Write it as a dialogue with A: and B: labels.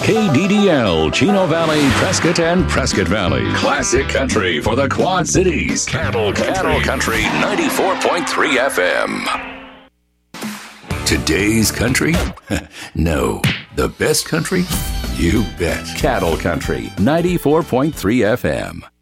A: KDDL, Chino Valley, Prescott, and Prescott Valley. Classic country for the Quad Cities. Cattle Country 94.3 FM. Today's country? No. The best country? You bet. Cattle Country 94.3 FM.